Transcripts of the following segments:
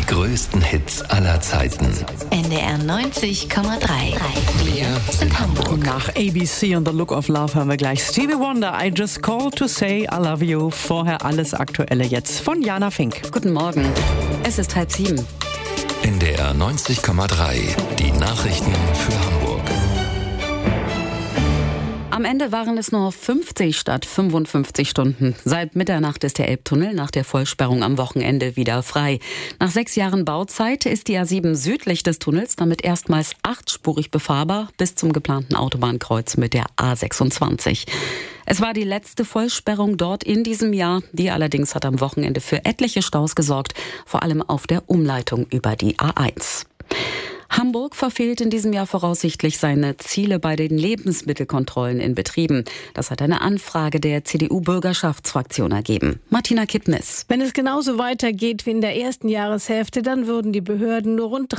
größten Hits aller Zeiten. NDR 90,3. Wir sind Hamburg. Nach ABC und The Look of Love hören wir gleich Stevie Wonder, I Just Called to Say I Love You. Vorher alles Aktuelle jetzt von Jana Fink. Guten Morgen, es ist 6:30. NDR 90,3. Die Nachrichten für Hamburg. Am Ende waren es nur 50 statt 55 Stunden. Seit Mitternacht ist der Elbtunnel nach der Vollsperrung am Wochenende wieder frei. Nach 6 Jahren Bauzeit ist die A7 südlich des Tunnels damit erstmals 8-spurig befahrbar bis zum geplanten Autobahnkreuz mit der A26. Es war die letzte Vollsperrung dort in diesem Jahr. Die allerdings hat am Wochenende für etliche Staus gesorgt, vor allem auf der Umleitung über die A1. Hamburg verfehlt in diesem Jahr voraussichtlich seine Ziele bei den Lebensmittelkontrollen in Betrieben. Das hat eine Anfrage der CDU-Bürgerschaftsfraktion ergeben. Martina Kippnis. Wenn es genauso weitergeht wie in der ersten Jahreshälfte, dann würden die Behörden nur rund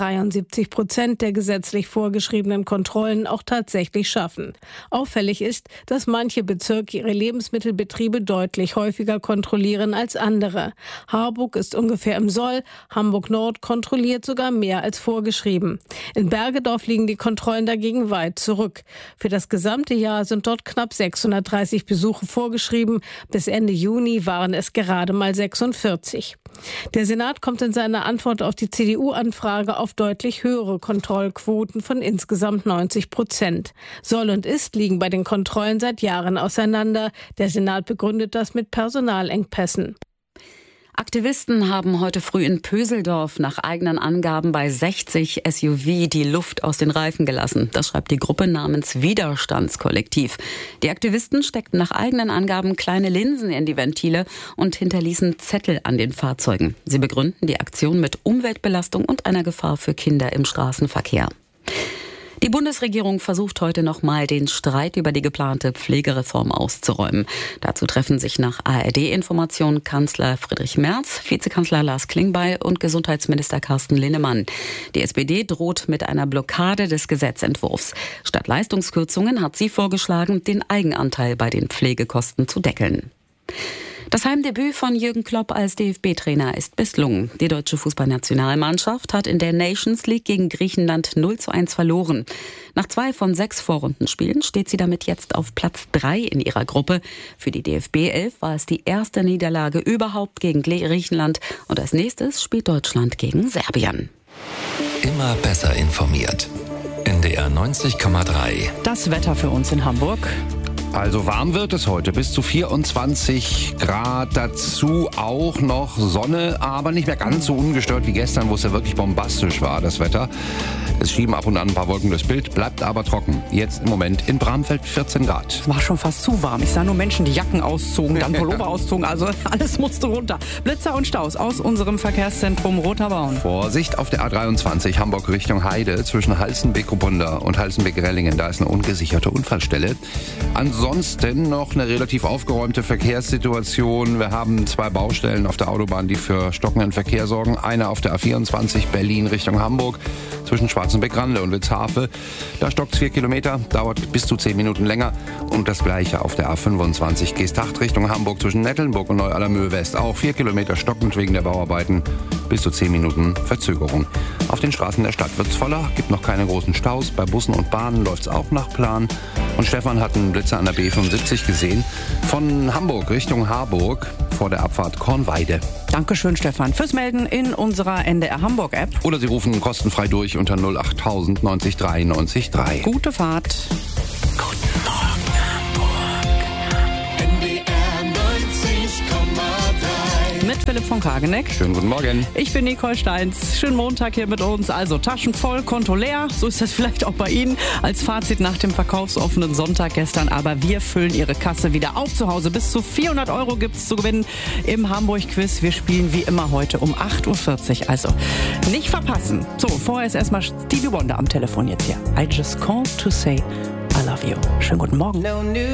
73% der gesetzlich vorgeschriebenen Kontrollen auch tatsächlich schaffen. Auffällig ist, dass manche Bezirke ihre Lebensmittelbetriebe deutlich häufiger kontrollieren als andere. Harburg ist ungefähr im Soll, Hamburg-Nord kontrolliert sogar mehr als vorgeschrieben. In Bergedorf liegen die Kontrollen dagegen weit zurück. Für das gesamte Jahr sind dort knapp 630 Besuche vorgeschrieben. Bis Ende Juni waren es gerade mal 46. Der Senat kommt in seiner Antwort auf die CDU-Anfrage auf deutlich höhere Kontrollquoten von insgesamt 90%. Soll und Ist liegen bei den Kontrollen seit Jahren auseinander. Der Senat begründet das mit Personalengpässen. Aktivisten haben heute früh in Pöseldorf nach eigenen Angaben bei 60 SUV die Luft aus den Reifen gelassen. Das schreibt die Gruppe namens Widerstandskollektiv. Die Aktivisten steckten nach eigenen Angaben kleine Linsen in die Ventile und hinterließen Zettel an den Fahrzeugen. Sie begründen die Aktion mit Umweltbelastung und einer Gefahr für Kinder im Straßenverkehr. Die Bundesregierung versucht heute nochmal den Streit über die geplante Pflegereform auszuräumen. Dazu treffen sich nach ARD-Informationen Kanzler Friedrich Merz, Vizekanzler Lars Klingbeil und Gesundheitsminister Carsten Linnemann. Die SPD droht mit einer Blockade des Gesetzentwurfs. Statt Leistungskürzungen hat sie vorgeschlagen, den Eigenanteil bei den Pflegekosten zu deckeln. Das Heimdebüt von Jürgen Klopp als DFB-Trainer ist misslungen. Die deutsche Fußballnationalmannschaft hat in der Nations League gegen Griechenland 0:1 verloren. Nach 2 von 6 Vorrundenspielen steht sie damit jetzt auf Platz 3 in ihrer Gruppe. Für die DFB-11 war es die erste Niederlage überhaupt gegen Griechenland. Und als nächstes spielt Deutschland gegen Serbien. Immer besser informiert. NDR 90,3. Das Wetter für uns in Hamburg. Also warm wird es heute, bis zu 24 Grad, dazu auch noch Sonne, aber nicht mehr ganz so ungestört wie gestern, wo es ja wirklich bombastisch war, das Wetter. Es schieben ab und an ein paar Wolken durchs Bild, bleibt aber trocken. Jetzt im Moment in Bramfeld 14 Grad. Es war schon fast zu warm. Ich sah nur Menschen, die Jacken auszogen, dann Pullover auszogen, also alles musste runter. Blitzer und Staus aus unserem Verkehrszentrum Roterbauen. Vorsicht auf der A23 Hamburg Richtung Heide zwischen Halstenbek-Ruppunda und Halstenbek-Rellingen. Da ist eine ungesicherte Unfallstelle. Ansonsten noch eine relativ aufgeräumte Verkehrssituation. Wir haben 2 Baustellen auf der Autobahn, die für stockenden Verkehr sorgen. Eine auf der A24 Berlin Richtung Hamburg zwischen Schwarzenbeck-Rande und Witzhafe. Da stockt es 4 Kilometer, dauert bis zu 10 Minuten länger. Und das gleiche auf der A25 Geesthacht Richtung Hamburg zwischen Nettelnburg und Neu-Allermöhe West. Auch 4 Kilometer stockend wegen der Bauarbeiten, bis zu 10 Minuten Verzögerung. Auf den Straßen der Stadt wird es voller, gibt noch keine großen Staus. Bei Bussen und Bahnen läuft es auch nach Plan. Und Stefan hat einen Blitzer an der B75 gesehen. Von Hamburg Richtung Harburg vor der Abfahrt Kornweide. Dankeschön, Stefan, fürs Melden in unserer NDR Hamburg-App. Oder Sie rufen kostenfrei durch unter 08000 90 3 90 3. Gute Fahrt. Guten Morgen, Hamburg. NDR 90,3. Mit Philipp von Kageneck. Schönen guten Morgen. Ich bin Nicole Steins. Schönen Montag hier mit uns. Also Taschen voll, Konto leer. So ist das vielleicht auch bei Ihnen als Fazit nach dem verkaufsoffenen Sonntag gestern. Aber wir füllen Ihre Kasse wieder auf zu Hause. Bis zu 400 € gibt's zu gewinnen im Hamburg-Quiz. Wir spielen wie immer heute um 8:40 Uhr. Also nicht verpassen. So, vorher ist erstmal Stevie Wonder am Telefon jetzt hier. I just called to say I love you. Schönen guten Morgen.